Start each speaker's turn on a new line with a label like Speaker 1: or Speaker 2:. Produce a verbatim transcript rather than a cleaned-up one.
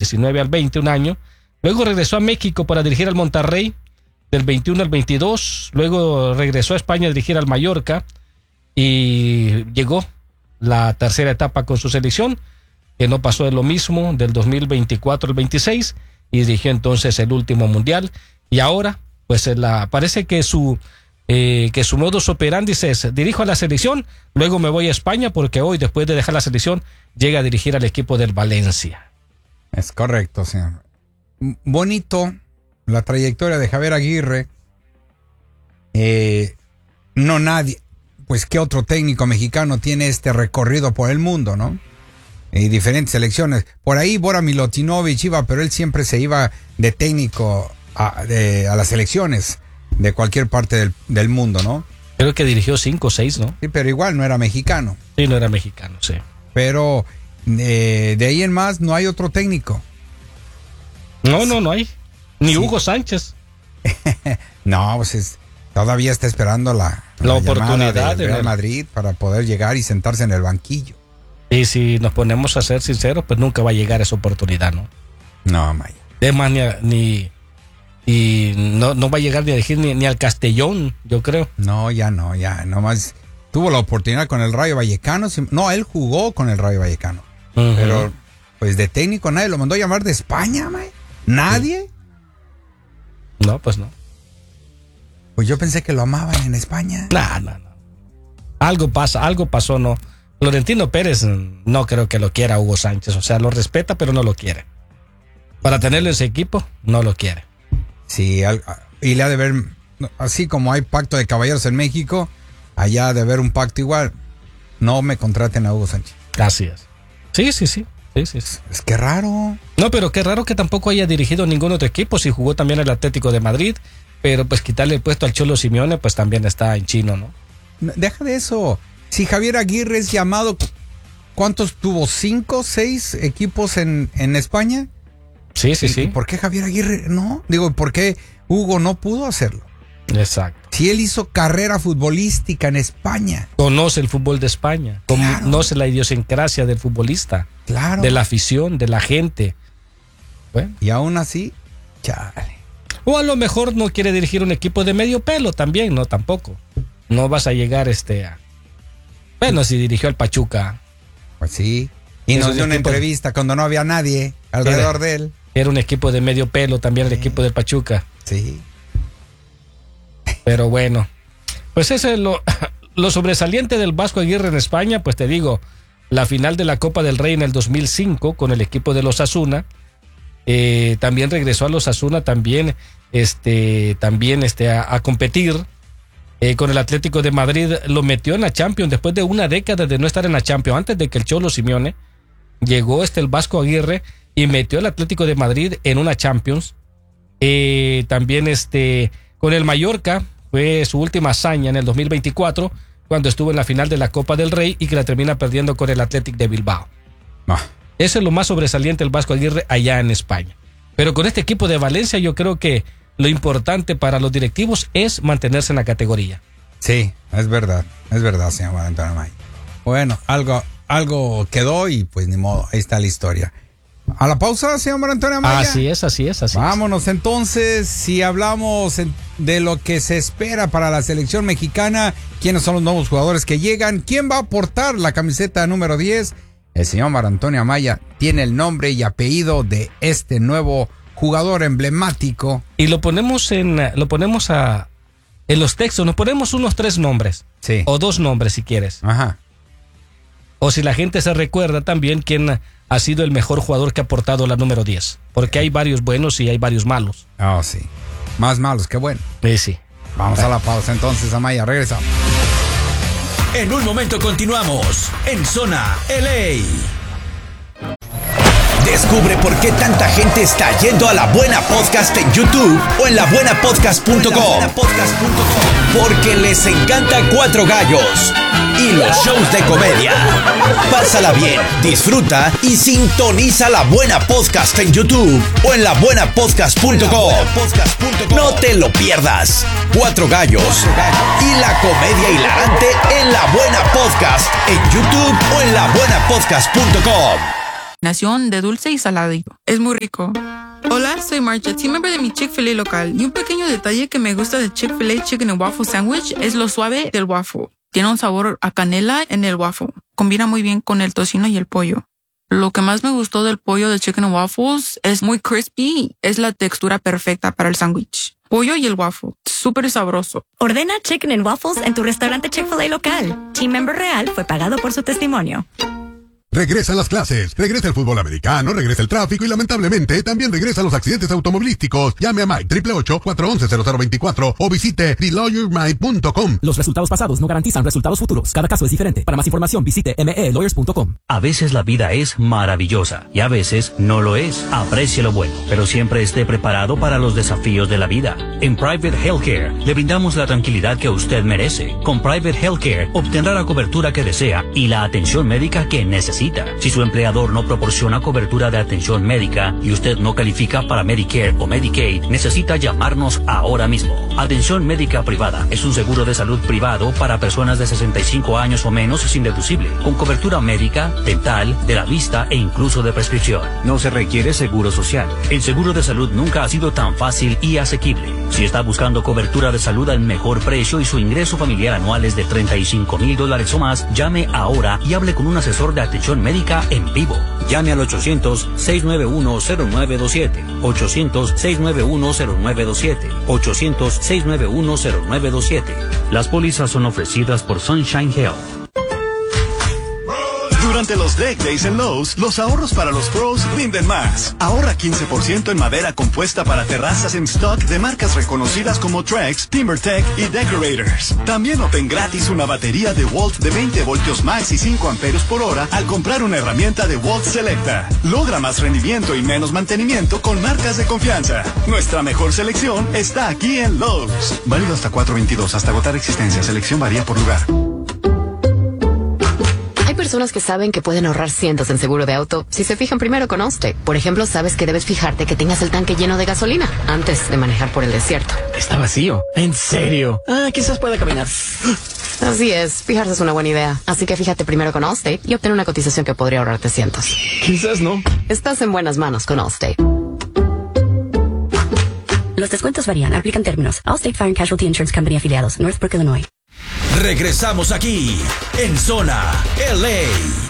Speaker 1: diecinueve al veinte, un año. Luego regresó a México para dirigir al Monterrey, del veintiuno al veintidós. Luego regresó a España a dirigir al Mallorca y llegó la tercera etapa con su selección, que no pasó de lo mismo, del dos mil veinticuatro al veintiséis, y dirigió entonces el último mundial. Y ahora, pues la, parece que su... Eh, que su modus operandi es: dirijo a la selección, luego me voy a España, porque hoy, después de dejar la selección, llega a dirigir al equipo del Valencia.
Speaker 2: Es correcto, señor. Bonito la trayectoria de Javier Aguirre. Eh, no nadie, pues qué otro técnico mexicano tiene este recorrido por el mundo, ¿no? Y diferentes selecciones. Por ahí Bora Milutinovic iba, pero él siempre se iba de técnico a, de, a las selecciones de cualquier parte del, del mundo, ¿no?
Speaker 1: Creo que dirigió cinco o seis, ¿no?
Speaker 2: Sí, pero igual no era mexicano.
Speaker 1: Sí, no era mexicano, sí.
Speaker 2: Pero eh, de ahí en más no hay otro técnico.
Speaker 1: No, no, no hay. Ni
Speaker 2: Sí.
Speaker 1: Hugo Sánchez.
Speaker 2: No, pues es, todavía está esperando la,
Speaker 1: La
Speaker 2: la
Speaker 1: oportunidad
Speaker 2: llamada del
Speaker 1: de
Speaker 2: Real
Speaker 1: ver.
Speaker 2: Madrid para poder llegar y sentarse en el banquillo.
Speaker 1: Y si nos ponemos a ser sinceros, pues nunca va a llegar esa oportunidad, ¿no?
Speaker 2: No, Maya.
Speaker 1: Además, ni, a- ni y no, no va a llegar ni a dirigir ni, ni al Castellón, yo creo.
Speaker 2: No, ya no, ya. Nomás tuvo la oportunidad con el Rayo Vallecano. sí- No, él jugó con el Rayo Vallecano.
Speaker 1: Ujú.
Speaker 2: Pero, pues de técnico nadie lo mandó a llamar de España, Maya. ¿Nadie?
Speaker 1: No, pues no.
Speaker 2: Pues yo pensé que lo amaban en España.
Speaker 1: No, no, no. Algo pasa, algo pasó, no. Florentino Pérez mm, no creo que lo quiera Hugo Sánchez. O sea, lo respeta, pero no lo quiere. Para tenerlo en ese equipo, no lo quiere.
Speaker 2: Sí, al- y le ha de ver, así como hay pacto de caballeros en México, allá ha de haber un pacto igual. No me contraten a Hugo Sánchez.
Speaker 1: Así es. Sí, sí, sí. Sí, sí, sí.
Speaker 2: Es que raro.
Speaker 1: No, pero qué raro que tampoco haya dirigido ningún otro equipo, si jugó también el Atlético de Madrid, pero pues quitarle el puesto al Cholo Simeone, pues también está en chino, ¿no?
Speaker 2: Deja de eso. Si Javier Aguirre es llamado, ¿cuántos tuvo? ¿Cinco, seis equipos en, en España?
Speaker 1: Sí, sí,
Speaker 2: ¿Y-
Speaker 1: sí.
Speaker 2: y ¿Por qué Javier Aguirre no? Digo, ¿por qué Hugo no pudo hacerlo?
Speaker 1: Exacto.
Speaker 2: Si él hizo carrera futbolística en España.
Speaker 1: Conoce el fútbol de España,
Speaker 2: Claro.
Speaker 1: conoce la idiosincrasia del futbolista,
Speaker 2: Claro.
Speaker 1: de la afición, de la gente. Bueno.
Speaker 2: Y aún así, chale.
Speaker 1: O a lo mejor no quiere dirigir un equipo de medio pelo también, no, tampoco. No vas a llegar este a... Bueno, si dirigió al Pachuca,
Speaker 2: Pues sí. Y
Speaker 1: Esos
Speaker 2: nos dio una
Speaker 1: equipos-
Speaker 2: entrevista cuando no había nadie alrededor de él.
Speaker 1: era un equipo de medio pelo también el equipo del Pachuca.
Speaker 2: Sí.
Speaker 1: Pero bueno, pues ese es lo, lo sobresaliente del Vasco Aguirre en España. Pues te digo, la final de la Copa del Rey en el dos mil cinco con el equipo de los Osasuna. Eh, también regresó a los Osasuna también, este, también este, a, a competir eh, con el Atlético de Madrid. Lo metió en la Champions después de una década de no estar en la Champions, antes de que el Cholo Simeone llegó este el Vasco Aguirre y metió al Atlético de Madrid en una Champions. Eh, también este con el Mallorca fue su última hazaña en el dos mil veinticuatro, cuando estuvo en la final de la Copa del Rey y que la termina perdiendo con el Athletic de Bilbao.
Speaker 2: Ah,
Speaker 1: Eso es lo más sobresaliente del Vasco Aguirre allá en España. Pero con este equipo de Valencia yo creo que lo importante para los directivos es mantenerse en la categoría.
Speaker 2: sí, es verdad. Es verdad, señor Antonio May. Bueno, algo, algo quedó y pues ni modo. Ahí está la historia. A la pausa, señor Antonio Maya.
Speaker 1: Así es, así es, así
Speaker 2: Vámonos entonces, si hablamos en- de lo que se espera para la selección mexicana, quiénes son los nuevos jugadores que llegan, quién va a portar la camiseta número diez. El señor Mar Antonio Amaya tiene el nombre y apellido de este nuevo jugador emblemático.
Speaker 1: es. Y lo ponemos en lo ponemos a en los textos, nos ponemos unos tres nombres.
Speaker 2: Sí.
Speaker 1: O dos nombres si quieres.
Speaker 2: Ajá.
Speaker 1: O si la gente se recuerda también quién ha sido el mejor jugador que ha aportado la número diez. Porque hay varios buenos y hay varios malos.
Speaker 2: Oh, sí. Más malos que bueno.
Speaker 1: Sí, sí.
Speaker 2: Vamos a la pausa entonces, Amaya. Regresamos.
Speaker 3: En un momento continuamos en Zona L A. Descubre por qué tanta gente está yendo a La Buena Podcast en YouTube o en la buena podcast punto com. Porque les encanta Cuatro Gallos y los shows de comedia. Pásala bien, disfruta y sintoniza La Buena Podcast en YouTube o en la buena podcast punto com. No te lo pierdas. Cuatro Gallos y la comedia hilarante en La Buena Podcast en YouTube o en la buena podcast punto com.
Speaker 4: combinación de dulce y saladito. Es muy rico. Hola, soy Marcha, team member de mi Chick-fil-A local. Y un pequeño detalle que me gusta de Chick-fil-A Chicken and Waffle Sandwich es lo suave del waffle. Tiene un sabor a canela en el waffle. Combina muy bien con el tocino y el pollo. Lo que más me gustó del pollo de Chicken and Waffles es muy crispy. Es la textura perfecta para el sándwich. Pollo y el waffle. Súper sabroso.
Speaker 5: Ordena Chicken and Waffles en tu restaurante Chick-fil-A local. Team member real fue pagado por su testimonio.
Speaker 6: Regresan las clases, regresa el fútbol americano, regresa el tráfico y lamentablemente también regresan los accidentes automovilísticos. Llame a Mike ocho ocho ocho, cuatro uno uno, cero cero dos cuatro o visite the lawyer mike punto com.
Speaker 7: Los resultados pasados no garantizan resultados futuros. Cada caso es diferente. Para más información visite m e lawyers punto com.
Speaker 8: A veces la vida es maravillosa y a veces no lo es. Aprecie lo bueno, pero siempre esté preparado para los desafíos de la vida. En Private Healthcare le brindamos la tranquilidad que usted merece. Con Private Healthcare obtendrá la cobertura que desea y la atención médica que necesita. Si su empleador no proporciona cobertura de atención médica y usted no califica para Medicare o Medicaid, necesita llamarnos ahora mismo. Atención médica privada es un seguro de salud privado para personas de sesenta y cinco años o menos sin deducible, con cobertura médica, dental, de la vista e incluso de prescripción. No se requiere seguro social. El seguro de salud nunca ha sido tan fácil y asequible. Si está buscando cobertura de salud al mejor precio y su ingreso familiar anual es de treinta y cinco mil dólares o más, llame ahora y hable con un asesor de atención médica en vivo. Llame al ochocientos, seis nueve uno, cero nueve dos siete. ochocientos, seis nueve uno, cero nueve dos siete. ochocientos, seis nueve uno, cero nueve dos siete. Las pólizas son ofrecidas por Sunshine Health.
Speaker 9: Durante los Deck Days en Lowe's, los ahorros para los pros rinden más. Ahorra quince por ciento en madera compuesta para terrazas en stock de marcas reconocidas como Trex, TimberTech y Decorators. También obtén gratis una batería de Walt de veinte voltios max y cinco amperios por hora al comprar una herramienta de Walt Selecta. Logra más rendimiento y menos mantenimiento con marcas de confianza. Nuestra mejor selección está aquí en Lowe's. Válido hasta cuatro veintidós, hasta agotar existencia. Selección varía por lugar.
Speaker 10: Hay personas que saben que pueden ahorrar cientos en seguro de auto si se fijan primero con Allstate. Por ejemplo, sabes que debes fijarte que tengas el tanque lleno de gasolina antes de manejar por el desierto.
Speaker 11: Está vacío. ¿En serio? Ah, quizás pueda caminar.
Speaker 10: Así es, fijarse es una buena idea. Así que fíjate primero con Allstate y obtén una cotización que podría ahorrarte cientos.
Speaker 11: Quizás no.
Speaker 10: Estás en buenas manos con Allstate.
Speaker 5: Los descuentos varían, aplican términos. Allstate Fire and Casualty Insurance Company afiliados, Northbrook, Illinois.
Speaker 3: Regresamos aquí en Zona L A.